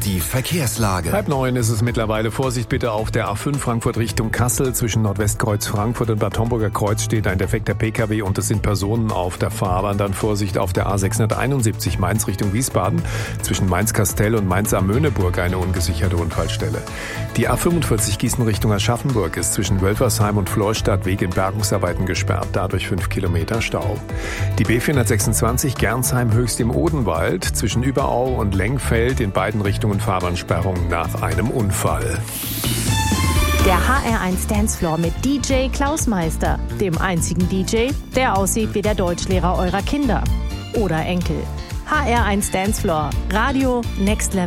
Die Verkehrslage. 8:30 ist es mittlerweile. Vorsicht bitte auf der A5 Frankfurt Richtung Kassel. Zwischen Nordwestkreuz Frankfurt und Bad Homburger Kreuz steht ein defekter Pkw und es sind Personen auf der Fahrbahn. Dann Vorsicht auf der A671 Mainz Richtung Wiesbaden. Zwischen Mainz-Kastell und Mainz-Amöneburg eine ungesicherte Unfallstelle. Die A45 Gießen Richtung Aschaffenburg ist zwischen Wölfersheim und Florstadt wegen Bergungsarbeiten gesperrt. Dadurch 5 Kilometer Stau. Die B426 Gernsheim Höchst im Odenwald zwischen Überau und Lengfeld in beiden Richtungen Fahrbahnsperrung nach einem Unfall. Der HR1 Dancefloor mit DJ Klaus Meister, dem einzigen DJ, der aussieht wie der Deutschlehrer eurer Kinder oder Enkel. HR1 Dancefloor, Radio Next Level.